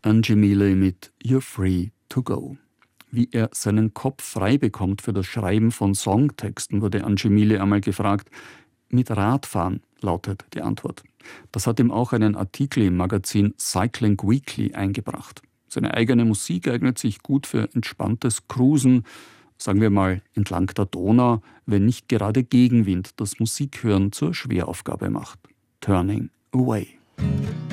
Anjimile mit You're Free to Go. Wie er seinen Kopf frei bekommt für das Schreiben von Songtexten, wurde Anjimile einmal gefragt. Mit Radfahren, lautet die Antwort. Das hat ihm auch einen Artikel im Magazin Cycling Weekly eingebracht. Seine eigene Musik eignet sich gut für entspanntes Cruisen, sagen wir mal entlang der Donau, wenn nicht gerade Gegenwind das Musikhören zur Schweraufgabe macht. Turning Away.